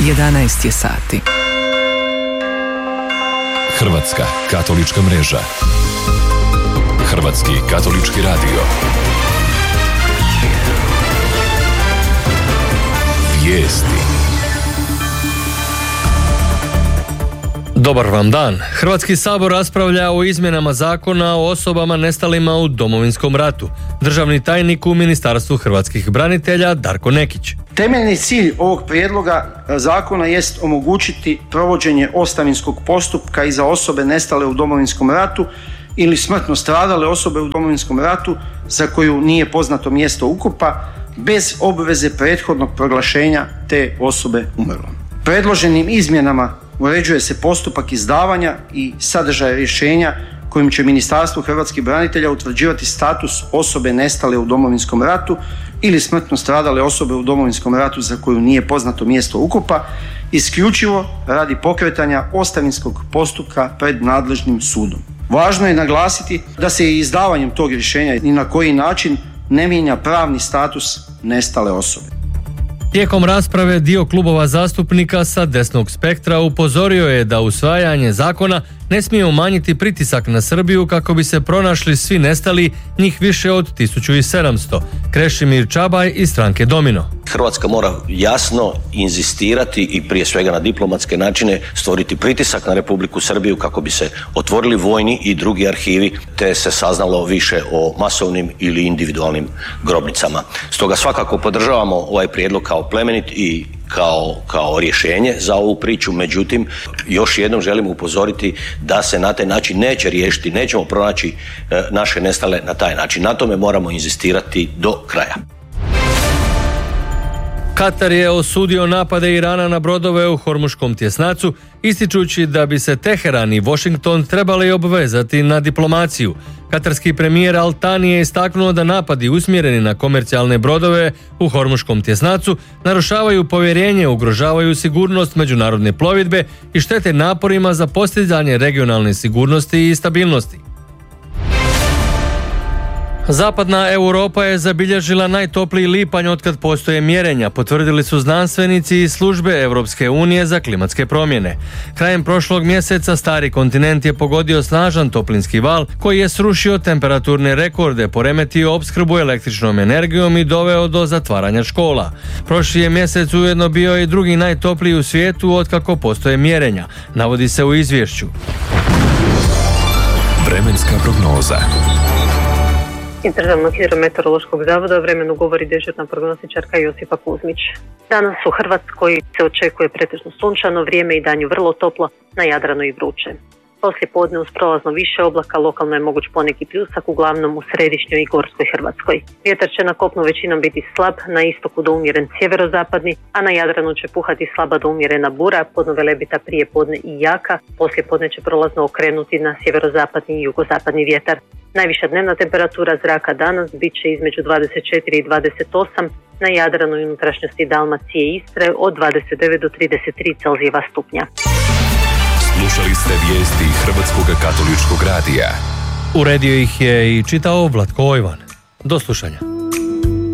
11 je sati. Hrvatska katolička mreža. Hrvatski katolički radio. Vijesti. Dobar vam dan. Hrvatski sabor raspravlja o izmjenama zakona o osobama nestalima u Domovinskom ratu. Državni tajnik u Ministarstvu hrvatskih branitelja Darko Nekić. Temeljni cilj ovog prijedloga zakona jest omogućiti provođenje ostavinskog postupka i za osobe nestale u Domovinskom ratu ili smrtno stradale osobe u Domovinskom ratu za koju nije poznato mjesto ukopa, bez obveze prethodnog proglašenja te osobe umrlom. Predloženim izmjenama uređuje se postupak izdavanja i sadržaj rješenja kojim će Ministarstvo hrvatskih branitelja utvrđivati status osobe nestale u Domovinskom ratu ili smrtno stradale osobe u Domovinskom ratu za koju nije poznato mjesto ukopa, isključivo radi pokretanja ostavinskog postupka pred nadležnim sudom. Važno je naglasiti da se i izdavanjem tog rješenja ni na koji način ne mijenja pravni status nestale osobe. Tijekom rasprave dio klubova zastupnika sa desnog spektra upozorio je da usvajanje zakona ne smije umanjiti pritisak na Srbiju kako bi se pronašli svi nestali, njih više od 1700. Krešimir Čabaj iz stranke Domino. Hrvatska mora jasno inzistirati i prije svega na diplomatske načine stvoriti pritisak na Republiku Srbiju kako bi se otvorili vojni i drugi arhivi te se saznalo više o masovnim ili individualnim grobnicama. Stoga svakako podržavamo ovaj prijedlog kao plemenit i kao rješenje za ovu priču, međutim još jednom želim upozoriti da se na taj način neće riješiti, nećemo pronaći naše nestale na taj način. Na tome moramo inzistirati do kraja. Katar je osudio napade Irana na brodove u Hormuškom tjesnacu, ističući da bi se Teheran i Washington trebali obvezati na diplomaciju. Katarski premijer Al Thani je istaknuo da napadi usmjereni na komercijalne brodove u Hormuškom tjesnacu narušavaju povjerenje, ugrožavaju sigurnost međunarodne plovidbe i štete naporima za postizanje regionalne sigurnosti i stabilnosti. Zapadna Europa je zabilježila najtopliji lipanj otkad postoje mjerenja, potvrdili su znanstvenici iz službe Europske unije za klimatske promjene. Krajem prošlog mjeseca stari kontinent je pogodio snažan toplinski val koji je srušio temperaturne rekorde, poremetio opskrbu električnom energijom i doveo do zatvaranja škola. Prošli je mjesec ujedno bio i drugi najtopliji u svijetu otkako postoje mjerenja, navodi se u izvješću. Vremenska prognoza. Iz Državnog hidrometeorološkog zavoda o vremenu govori dežurna prognostičarka Josipa Kuzmić. Danas u Hrvatskoj se očekuje pretežno sunčano vrijeme i danju vrlo toplo, na Jadranu i vruće. Poslije podne uz prolazno više oblaka lokalno je moguć poneki pljusak, uglavnom u središnjoj i gorskoj Hrvatskoj. Vjetar će na kopnu većinom biti slab, na istoku do umjeren sjeverozapadni, a na Jadranu će puhati slaba do umjerena bura, podnovelebita prije podne i jaka, poslije podne će prolazno okrenuti na sjeverozapadni i jugozapadni vjetar. Najviša dnevna temperatura zraka danas bit će između 24 i 28, na Jadranu i unutrašnjosti Dalmacije i Istre od 29 do 33 Celzijeva stupnja. Slušali ste vijesti Hrvatskog katoličkog radija. Uredio ih je i čitao Vlatko Ojvan. Do slušanja.